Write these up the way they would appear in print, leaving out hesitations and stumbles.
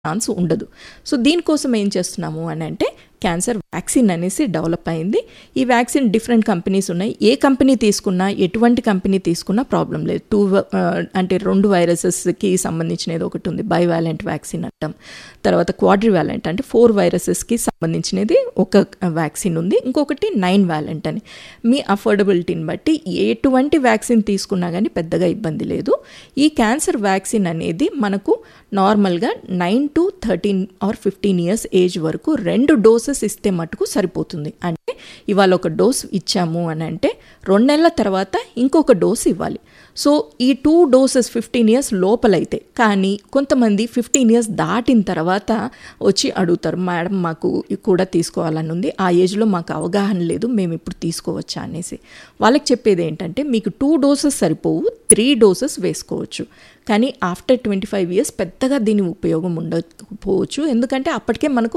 Chance ఉండదు. So దీనికోసం ఏం చేస్తున్నాము అని అంటే క్యాన్సర్ వ్యాక్సిన్ అనేసి డెవలప్ అయింది. ఈ వ్యాక్సిన్ డిఫరెంట్ కంపెనీస్ ఉన్నాయి. ఏ కంపెనీ తీసుకున్నా, ఎటువంటి కంపెనీ తీసుకున్నా ప్రాబ్లం లేదు. అంటే 2 వైరసెస్కి సంబంధించినది ఒకటి ఉంది, బైవాలెంట్ వ్యాక్సిన్ అంటాం. తర్వాత క్వాడ్రివాలెంట్ అంటే 4 వైరసెస్కి సంబంధించినది ఒక వ్యాక్సిన్ ఉంది. ఇంకొకటి 9 వాలెంట్ అని. మీ అఫోర్డబిలిటీని బట్టి ఎటువంటి వ్యాక్సిన్ తీసుకున్నా కానీ పెద్దగా ఇబ్బంది లేదు. ఈ క్యాన్సర్ వ్యాక్సిన్ అనేది మనకు నార్మల్గా 9 to 13 or 15 years ఏజ్ వరకు 2 డోసెస్ ఇస్తే మటుకు సరిపోతుంది. అంటే ఇవాళ ఒక డోస్ ఇచ్చాము అని అంటే 2 నెలల తర్వాత ఇంకొక డోస్ ఇవ్వాలి. సో ఈ 2 doses 15 years లోపలైతే, కానీ కొంతమంది 15 years దాటిన తర్వాత వచ్చి అడుగుతారు, మేడం మాకు కూడా తీసుకోవాలని ఉంది, ఆ ఏజ్లో మాకు అవగాహన లేదు, మేము ఇప్పుడు తీసుకోవచ్చా అనేసి. వాళ్ళకి చెప్పేది ఏంటంటే మీకు 2 doses సరిపోవు, 3 doses వేసుకోవచ్చు. కానీ ఆఫ్టర్ 25 years పెద్దగా దీని ఉపయోగం ఉండకపోవచ్చు. ఎందుకంటే అప్పటికే మనకు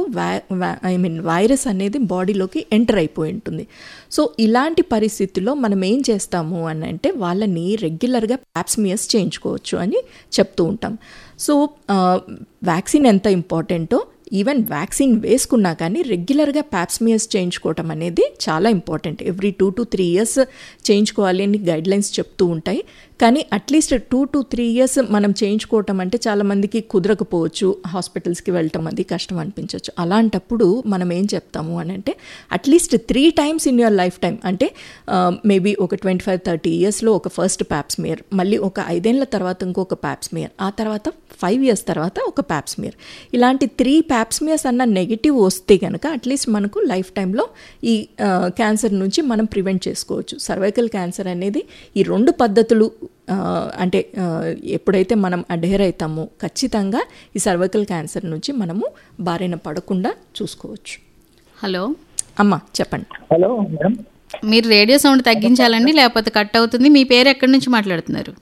వైరస్ అనేది బాడీలోకి ఎంటర్ అయిపోయి ఉంటుంది. సో ఇలాంటి పరిస్థితుల్లో మనం ఏం చేస్తాము అని అంటే వాళ్ళని రెగ్యులర్గా ప్యాప్స్మియర్స్ చేయించుకోవచ్చు అని చెప్తూ ఉంటాం. సో వ్యాక్సిన్ ఎంత ఇంపార్టెంటో, ఈవెన్ వ్యాక్సిన్ వేసుకున్నా కానీ రెగ్యులర్గా ప్యాప్స్మియర్స్ చేయించుకోవటం అనేది చాలా ఇంపార్టెంట్. ఎవ్రీ 2 to 3 years చేయించుకోవాలి అని గైడ్లైన్స్ చెప్తూ ఉంటాయి. కానీ అట్లీస్ట్ 2 to 3 years మనం చేయించుకోవటం అంటే చాలామందికి కుదరకపోవచ్చు, హాస్పిటల్స్కి వెళ్ళటం అది కష్టం అనిపించవచ్చు. అలాంటప్పుడు మనం ఏం చెప్తాము అని అంటే at least 3 times in your life time, అంటే మేబీ ఒక 25-30 yearsలో ఒక ఫస్ట్ ప్యాప్స్మియర్, మళ్ళీ ఒక 5 ఏళ్ల తర్వాత ఇంకొక ప్యాప్స్మియర్, ఆ తర్వాత 5 years తర్వాత ఒక ప్యాప్స్మియర్, ఇలాంటి 3 ప్యాప్స్మియర్స్ అన్న నెగిటివ్ వస్తే కనుక అట్లీస్ట్ మనకు లైఫ్ టైంలో ఈ క్యాన్సర్ నుంచి మనం ప్రివెంట్ చేసుకోవచ్చు. సర్వైకల్ క్యాన్సర్ అనేది ఈ 2 పద్ధతులు అంటే ఎప్పుడైతే మనం అడ్హేర్ అవుతామో ఖచ్చితంగా ఈ సర్వైకల్ క్యాన్సర్ నుంచి మనము బారిన పడకుండా చూసుకోవచ్చు. హలో అమ్మా చెప్పండి. హలో మేడం, మీరు రేడియో సౌండ్ తగ్గించాలండి, లేకపోతే కట్ అవుతుంది. మీ పేరు ఎక్కడి నుంచి మాట్లాడుతున్నారు?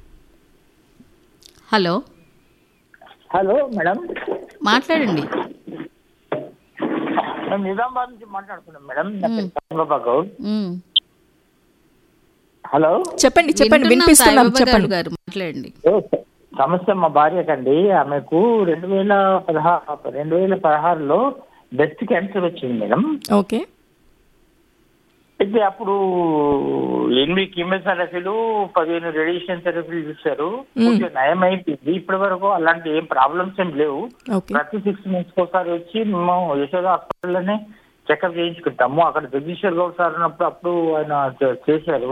హలో హలో మేడం, మాట్లాడండి. మేము నిజామాబాద్ నుంచి మాట్లాడుతున్నాం మేడం. నా పేరు సాయిబాబా గౌడ్. హలో చెప్పండి చెప్పండి, వినిపిస్తున్నాం, చెప్పండి గారు మాట్లాడండి. సమస్య మా భార్యకండి. ఆమెకు 2016లో బ్రెస్ట్ క్యాన్సర్ వచ్చింది మేడం. ఓకే. అయితే అప్పుడు 8 కీమోథెరపీలు 15 రేడియేషన్ థెరపీలు చూశారు. కొంచెం నయం అయిపోయింది. ఇప్పటి వరకు అలాంటి ఏం ప్రాబ్లమ్స్ ఏం లేవు. ప్రతి 6 months ఒకసారి వచ్చి మేము యశోద హాస్పిటల్లోనే చెకప్ చేయించుకుంటాము. అక్కడ జగదీశ్వర్ గౌడ్ సార్ ఉన్నప్పుడు అప్పుడు ఆయన చేశారు,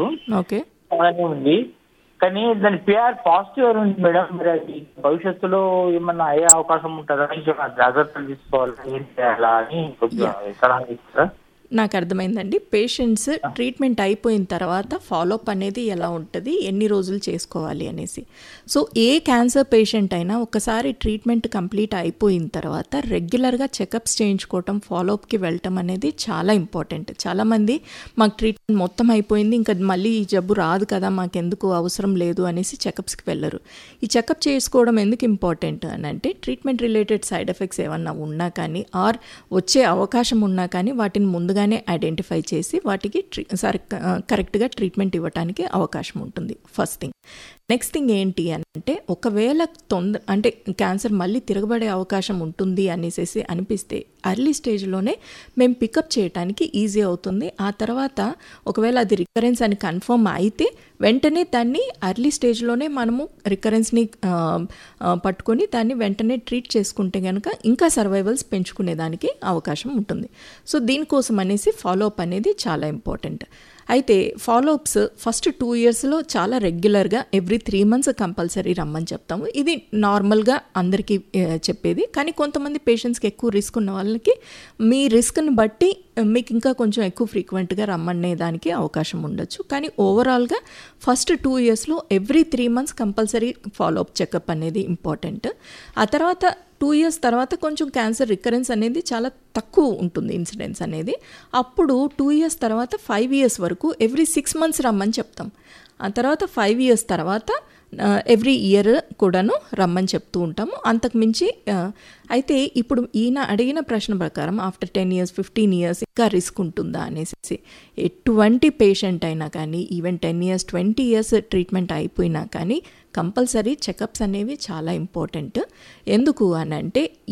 ఉంది. కానీ దాని పిఆర్ పాజిటివ్ ఉంది మేడం. మరి అది భవిష్యత్తులో ఏమన్నా అయ్యే అవకాశం ఉంటుందా, జాగ్రత్తలు తీసుకోవాలా, ఏం చేయాలా అని కొంచెం సలహా ఇస్తారా? నాకు అర్థమైందండి. పేషెంట్స్ ట్రీట్మెంట్ అయిపోయిన తర్వాత ఫాలోఅప్ అనేది ఎలా ఉంటుంది, ఎన్ని రోజులు చేసుకోవాలి అనేసి. సో ఏ క్యాన్సర్ పేషెంట్ అయినా ఒకసారి ట్రీట్మెంట్ కంప్లీట్ అయిపోయిన తర్వాత రెగ్యులర్గా చెకప్స్ చేయించుకోవటం, ఫాలోఅప్కి వెళ్ళటం అనేది చాలా ఇంపార్టెంట్. చాలామంది మాకు ట్రీట్మెంట్ మొత్తం అయిపోయింది, ఇంకా మళ్ళీ ఈ జబ్బు రాదు కదా, మాకెందుకు అవసరం లేదు అనేసి చెకప్స్కి వెళ్ళరు. ఈ చెకప్ చేసుకోవడం ఎందుకు ఇంపార్టెంట్ అని అంటే ట్రీట్మెంట్ రిలేటెడ్ సైడ్ ఎఫెక్ట్స్ ఏమన్నా ఉన్నా కానీ ఆర్ వచ్చే అవకాశం ఉన్నా కానీ వాటిని ముందుగానే ఐడెంటిఫై చేసి వాటికి కరెక్ట్గా ట్రీట్మెంట్ ఇవ్వడానికి అవకాశం ఉంటుంది. First thing. నెక్స్ట్ థింగ్ ఏంటి అని అంటే ఒకవేళ అంటే క్యాన్సర్ మళ్ళీ తిరగబడే అవకాశం ఉంటుంది అనేసి అనిపిస్తే ఎర్లీ స్టేజ్లోనే మేము పికప్ చేయడానికి ఈజీ అవుతుంది. ఆ తర్వాత ఒకవేళ అది రికరెన్స్ అని కన్ఫర్మ్ అయితే వెంటనే దాన్ని ఎర్లీ స్టేజ్లోనే మనము రికరెన్స్ని పట్టుకొని దాన్ని వెంటనే ట్రీట్ చేసుకుంటే కనుక ఇంకా సర్వైవల్స్ పెంచుకునేదానికి అవకాశం ఉంటుంది. సో దీనికోసం అనేసి ఫాలోఅప్ అనేది చాలా ఇంపార్టెంట్. అయితే ఫాలోఅప్స్ ఫస్ట్ 2 yearsలో చాలా రెగ్యులర్గా ఎవ్రీ 3 months కంపల్సరీ రమ్మని చెప్తాము. ఇది నార్మల్గా అందరికీ చెప్పేది. కానీ కొంతమంది పేషెంట్స్కి ఎక్కువ రిస్క్ ఉన్న వాళ్ళకి మీ రిస్క్ని బట్టి మీకు ఇంకా కొంచెం ఎక్కువ ఫ్రీక్వెంట్గా రమ్మనే దానికి అవకాశం ఉండొచ్చు. కానీ ఓవరాల్గా first 2 yearsలో every 3 months compulsory follow up checkup అనేది ఇంపార్టెంట్. ఆ తర్వాత 2 years తర్వాత కొంచెం క్యాన్సర్ రికరెన్స్ అనేది చాలా తక్కువ ఉంటుంది, ఇన్సిడెన్స్ అనేది. అప్పుడు 2 years తర్వాత 5 years వరకు ఎవ్రీ 6 months రమ్మని చెప్తాం. ఆ తర్వాత 5 years తర్వాత ఎవ్రీ ఇయర్ కూడాను రమ్మని చెప్తూ ఉంటాము. అంతకుమించి అయితే ఇప్పుడు ఈయన అడిగిన ప్రశ్న ప్రకారం ఆఫ్టర్ 10 years 15 years ఇంకా రిస్క్ ఉంటుందా అనేసి ఎటువంటి పేషెంట్ అయినా కానీ ఈవెన్ 10 years 20 years ట్రీట్మెంట్ అయిపోయినా కానీ కంపల్సరీ చెకప్స్ అనేవి చాలా ఇంపార్టెంట్. ఎందుకు అని అంటే